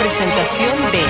presentación de...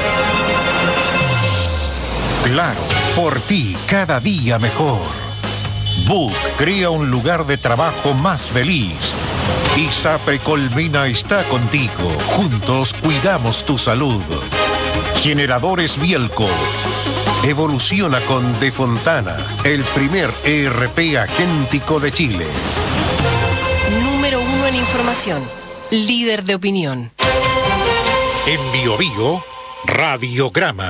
Claro, por ti cada día mejor. Book crea un lugar de trabajo más feliz. ISAPRE Colmena está contigo. Juntos cuidamos tu salud. Generadores Bielco. Evoluciona con De Fontana, el primer ERP agéntico de Chile. Número 1 en información. Líder de opinión. En Bio Bio, Radiograma.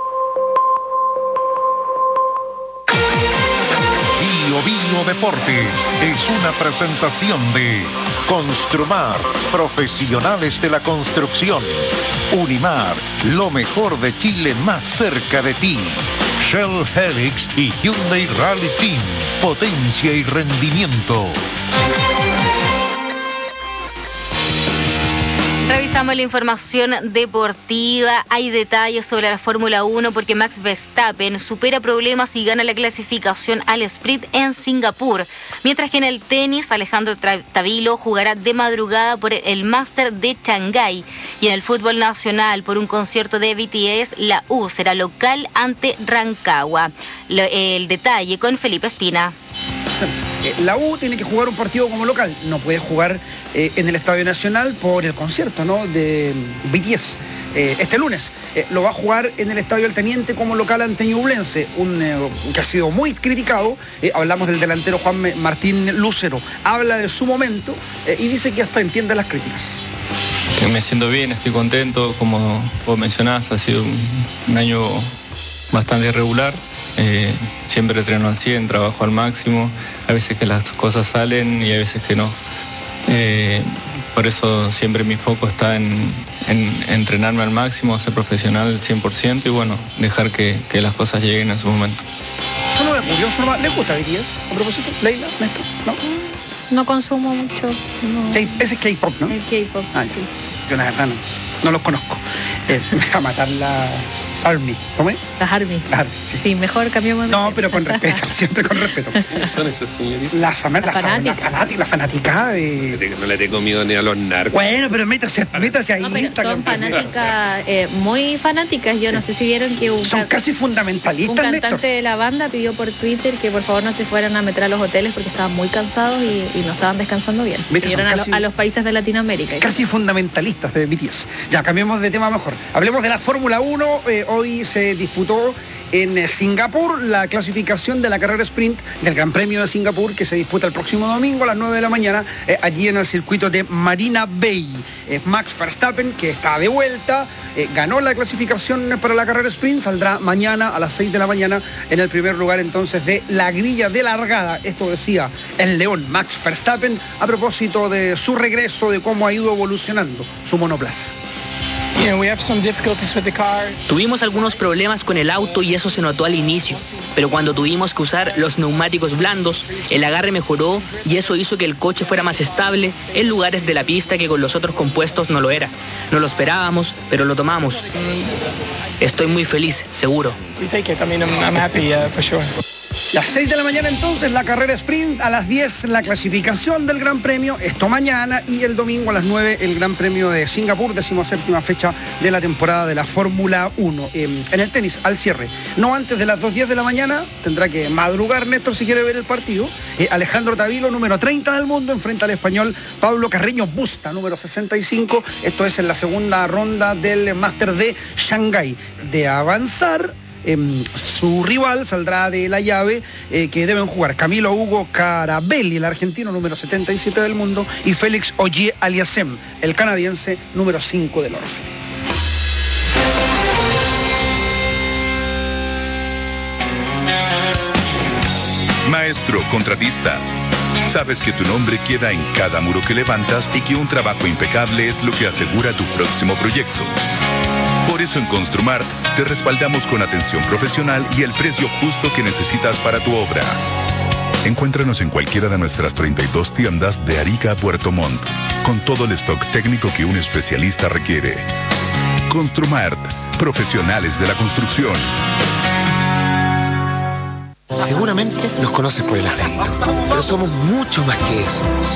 Bio Bio Deportes es una presentación de Construmar, profesionales de la construcción. Unimar, lo mejor de Chile más cerca de ti. Shell Helix y Hyundai Rally Team, potencia y rendimiento. Revisamos la información deportiva. Hay detalles sobre la Fórmula 1 porque Max Verstappen supera problemas y gana la clasificación al sprint en Singapur. Mientras que en el tenis, Alejandro Tavilo jugará de madrugada por el Máster de Shanghái. Y en el fútbol nacional, por un concierto de BTS, la U será local ante Rancagua. El detalle con Felipe Espina. La U tiene que jugar un partido como local, no puede jugar en el Estadio Nacional por el concierto, ¿no?, de BTS. Este lunes lo va a jugar en el Estadio El Teniente como local ante Ñublense, que ha sido muy criticado. Hablamos del delantero Juan Martín Lucero, habla de su momento y dice que hasta entiende las críticas. Me siento bien, estoy contento, como vos mencionás, ha sido un año bastante irregular. Siempre entreno al 100, trabajo al máximo, a veces que las cosas salen y a veces que no. Por eso siempre mi foco está en entrenarme al máximo, ser profesional al 100% y bueno, dejar que las cosas lleguen en su momento. Solo de curioso, ¿les gusta BTS a propósito? ¿Leila? ¿Néstor? ¿No? No consumo mucho. No. Ese es K-pop, ¿no? El K-pop, sí. Yo la verdad no los conozco. Me va a matar la Army. ¿Cómo es? Las Armies. Sí, mejor cambiamos de... No, pero con respeto, siempre con respeto. ¿Quiénes son esas señoritas? La fanaticada de... No le tengo miedo ni a los narcos. Bueno, pero métase ahí. No, pero son fanáticas, muy fanáticas. Yo no sé si vieron que son casi fundamentalistas, un cantante de la banda pidió por Twitter que por favor no se fueran a meter a los hoteles porque estaban muy cansados y no estaban descansando bien. Pidieron a los países de Latinoamérica. Casi fundamentalistas de BTS. Ya, cambiemos de tema mejor. Hablemos de la Fórmula 1. Hoy se disputó en Singapur la clasificación de la carrera sprint del Gran Premio de Singapur, que se disputa el próximo domingo a las 9 de la mañana, allí en el circuito de Marina Bay. Max Verstappen, que está de vuelta, ganó la clasificación para la carrera sprint, saldrá mañana a las 6 de la mañana en el primer lugar entonces de la grilla de largada. Esto decía el león Max Verstappen a propósito de su regreso, de cómo ha ido evolucionando su monoplaza. Tuvimos algunos problemas con el auto y eso se notó al inicio, pero cuando tuvimos que usar los neumáticos blandos, el agarre mejoró y eso hizo que el coche fuera más estable en lugares de la pista que con los otros compuestos no lo era. No lo esperábamos, pero lo tomamos. Estoy muy feliz, seguro. Las 6 de la mañana entonces la carrera sprint, a las 10 la clasificación del Gran Premio, esto mañana, y el domingo a las 9 el Gran Premio de Singapur, 17ª fecha de la temporada de la Fórmula 1. En el tenis, al cierre, no antes de las 2:10 de la mañana, tendrá que madrugar Néstor si quiere ver el partido. Alejandro Tavilo, número 30 del mundo, enfrenta al español Pablo Carreño Busta, número 65. Esto es en la segunda ronda del Máster de Shanghái. De avanzar, su rival saldrá de la llave que deben jugar Camilo Hugo Carabelli, el argentino número 77 del mundo, y Félix Auger-Aliassime, el canadiense número 5 del orden. Maestro contratista, sabes que tu nombre queda en cada muro que levantas y que un trabajo impecable es lo que asegura tu próximo proyecto. Por eso en Construmart te respaldamos con atención profesional y el precio justo que necesitas para tu obra. Encuéntranos en cualquiera de nuestras 32 tiendas de Arica a Puerto Montt, con todo el stock técnico que un especialista requiere. Construmart, profesionales de la construcción. Seguramente nos conoces por el aceito, pero somos mucho más que eso.